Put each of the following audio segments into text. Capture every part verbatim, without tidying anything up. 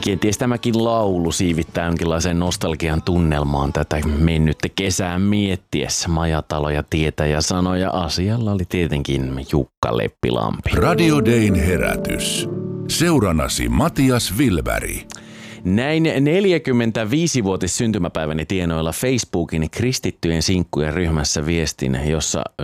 Kenties tämäkin laulu siivittää jonkinlaiseen nostalgian tunnelmaan tätä mennyttä kesää miettiessä. Majataloja, tietä ja sanoja. Asialla oli tietenkin Jukka Leppilampi. Radio Dayn herätys. Seuranasi Matias Wilberg. Näin neljäkymmentäviisivuotis syntymäpäiväni tienoilla Facebookin kristittyjen sinkkujen ryhmässä viestin, jossa öö,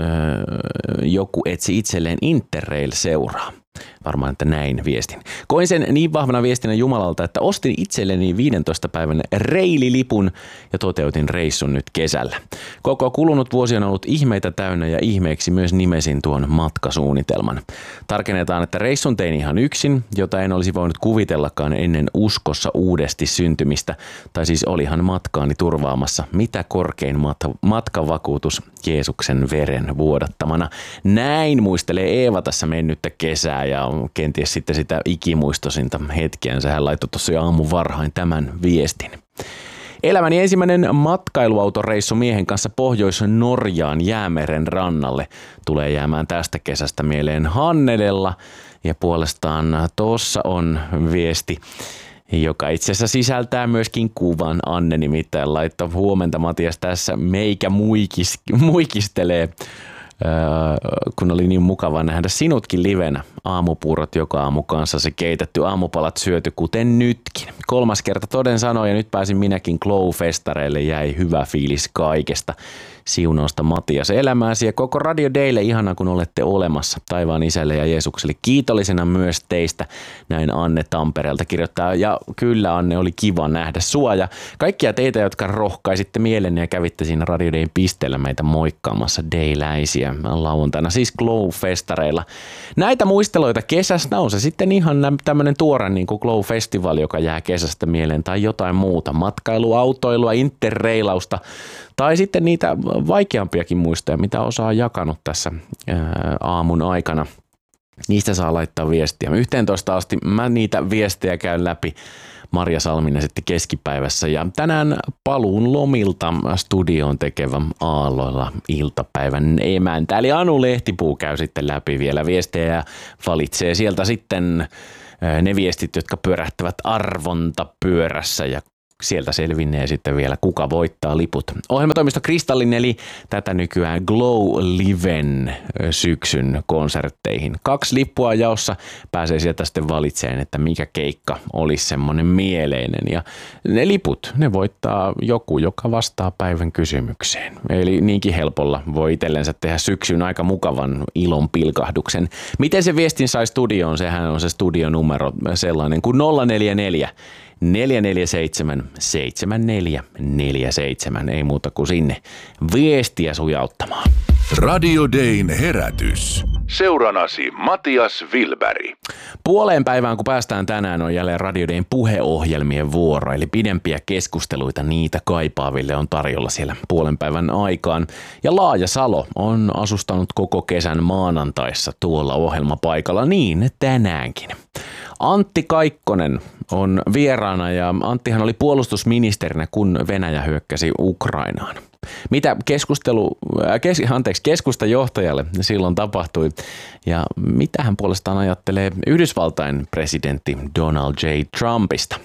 joku etsi itselleen Interrail-seuraa. Varmaan, että näin viestin. Koin sen niin vahvana viestinä Jumalalta, että ostin itselleni viidentoista päivän reililipun ja toteutin reissun nyt kesällä. Koko kulunut vuosi on ollut ihmeitä täynnä ja ihmeeksi myös nimesin tuon matkasuunnitelman. Tarkennetaan, että reissun tein ihan yksin, jota en olisi voinut kuvitellakaan ennen uskossa uudesti syntymistä. Tai siis olihan matkaani turvaamassa mitä korkein mat- matkavakuutus Jeesuksen veren vuodattamana. Näin muistelee Eeva tässä mennyttä kesää. Ja kenties sitten sitä ikimuistoisinta hetkeänsä hän laittoi tuossa jo aamun varhain tämän viestin. Elämäni ensimmäinen matkailuautoreissu miehen kanssa Pohjois-Norjaan Jäämeren rannalle tulee jäämään tästä kesästä mieleen Hannelella. Ja puolestaan tuossa on viesti, joka itse asiassa sisältää myöskin kuvan. Anne nimittäin laittoi huomenta Matias tässä meikä muikis, muikistelee. Öö, kun oli niin mukava nähdä sinutkin livenä. Aamupuurot joka aamu kanssasi keitetty, aamupalat syöty kuten nytkin. Kolmas kerta toden sanoi ja nyt pääsin minäkin Glow-festareille, jäi hyvä fiilis kaikesta. Siunausta Matias elämääsi ja koko Radio Daylle ihana kun olette olemassa. Taivaan isälle ja Jeesukselle kiitollisena myös teistä. Näin Anne Tampereelta kirjoittaa ja kyllä Anne oli kiva nähdä sua ja kaikkia teitä, jotka rohkaisitte mielenne ja kävitte siinä Radio Dayn pisteellä meitä moikkaamassa dayläisiä lauantaina siis Glow-festareilla. Näitä muisteloita kesästä on se sitten ihan tämmöinen tuore niin kuin Glow-festival, joka jää kesästä mieleen tai jotain muuta. Matkailuautoilua, interreilausta tai sitten niitä vaikeampiakin muistoja, mitä osaa jakanut tässä ää, aamun aikana. Niistä saa laittaa viestiä. yhteentoista asti mä niitä viestejä käyn läpi. Marja Salminen sitten keskipäivässä ja tänään paluun lomilta studioon tekevä Aalloilla iltapäivän emäntä. Eli Anu Lehtipuu käy sitten läpi vielä viestejä ja valitsee sieltä sitten ne viestit, jotka pyörähtävät arvontapyörässä ja sieltä selvinnee sitten vielä, kuka voittaa liput. Ohjelmatoimisto Kristallin eli tätä nykyään Glow Liven syksyn konsertteihin. Kaksi lippua jaossa pääsee sieltä sitten valitseen, että mikä keikka olisi semmoinen mieleinen. Ja ne liput, ne voittaa joku, joka vastaa päivän kysymykseen. Eli niinkin helpolla voi itsellensä tehdä syksyn aika mukavan ilon pilkahduksen. Miten se viestin sai studioon? Sehän on se studionumero sellainen kuin nolla neljä neljä neljä neljä seitsemän seitsemän neljä neljä seitsemän. Ei muuta kuin sinne viestiä sujauttamaan. Radio Dayn herätys. Seuranasi Matias Wilberg. Puoleen päivään kun päästään tänään on jälleen Radio Dayn puheohjelmien vuoro. Eli pidempiä keskusteluita niitä kaipaaville on tarjolla siellä puolen päivän aikaan. Ja Laaja Salo on asustanut koko kesän maanantaissa tuolla ohjelmapaikalla niin tänäänkin. Antti Kaikkonen on vieraana ja Anttihan oli puolustusministerinä, kun Venäjä hyökkäsi Ukrainaan. Mitä keskustelu, kes, anteeksi, keskustajohtajalle silloin tapahtui ja mitä hän puolestaan ajattelee Yhdysvaltain presidentti Donald J. Trumpista?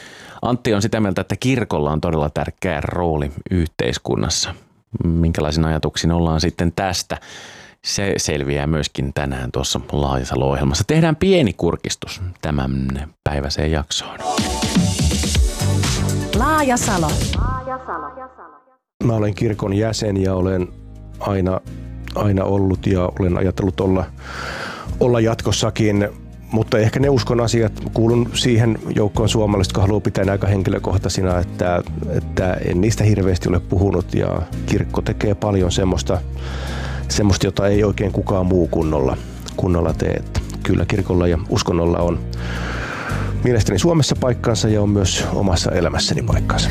Antti on sitä mieltä, että kirkolla on todella tärkeä rooli yhteiskunnassa. Minkälaisiin ajatuksiin ollaan sitten tästä? Se selviää myöskin tänään tuossa Laajasalo-ohjelmassa. Tehdään pieni kurkistus tämän päiväiseen jaksoon. Laajasalo. Mä olen kirkon jäsen ja olen aina, aina ollut ja olen ajatellut olla, olla jatkossakin. Mutta ehkä ne uskon asiat, kuulun siihen joukkoon suomalaiset, jotka haluaa pitää aika henkilökohtaisina, että, että en niistä hirveästi ole puhunut ja kirkko tekee paljon semmoista, semmoista, jota ei oikein kukaan muu kunnolla, kunnolla tee. Kyllä kirkolla ja uskonnolla on mielestäni Suomessa paikkansa ja on myös omassa elämässäni paikkansa.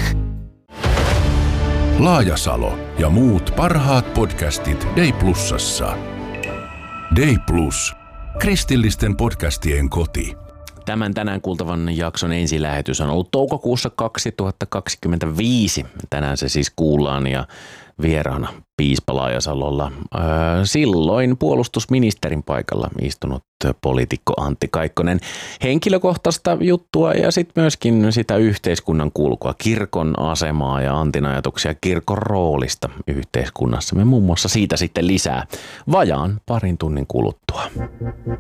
Laajasalo ja muut parhaat podcastit Day Plusassa. Day Plus. Kristillisten podcastien koti. Tämän tänään kuultavan jakson ensilähetys on ollut toukokuussa kaksituhattakaksikymmentäviisi. Tänään se siis kuullaan ja vieraana piispa Laajasalolla öö, silloin puolustusministerin paikalla istunut poliitikko Antti Kaikkonen. Henkilökohtaista juttua ja sitten myöskin sitä yhteiskunnan kulkua, kirkon asemaa ja Antin ajatuksia kirkon roolista yhteiskunnassa. Me muun muassa siitä sitten lisää vajaan parin tunnin kuluttua.